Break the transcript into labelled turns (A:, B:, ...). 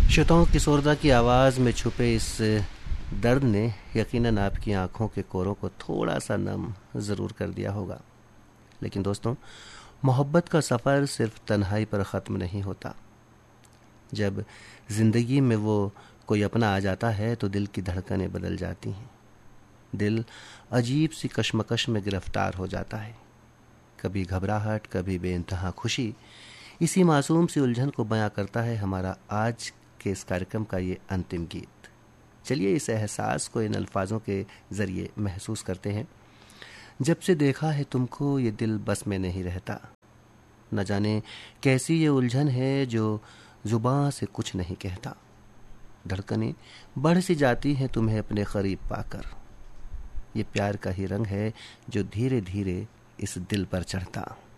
A: श्रोताओं, किशोरदा की आवाज़ में छुपे इस दर्द ने यकीनन आपकी आंखों के कोरों को थोड़ा सा नम ज़रूर कर दिया होगा। लेकिन दोस्तों, मोहब्बत का सफ़र सिर्फ तन्हाई पर ख़त्म नहीं होता। जब ज़िंदगी में वो कोई अपना आ जाता है तो दिल की धड़कनें बदल जाती हैं। दिल अजीब सी कश्मकश में गिरफ्तार हो जाता है, कभी घबराहट, कभी बेइंतहा खुशी। इसी मासूम सी उलझन को बयां करता है हमारा आज के इस कार्यक्रम का ये अंतिम गीत। चलिए इस एहसास को इन अल्फाजों के ज़रिए महसूस करते हैं। जब से देखा है तुमको ये दिल बस में नहीं रहता। न जाने कैसी ये उलझन है जो ज़ुबां से कुछ नहीं कहता। धड़कनें बढ़ सी जाती हैं तुम्हें अपने करीब पाकर। ये प्यार का ही रंग है जो धीरे धीरे इस दिल पर चढ़ता।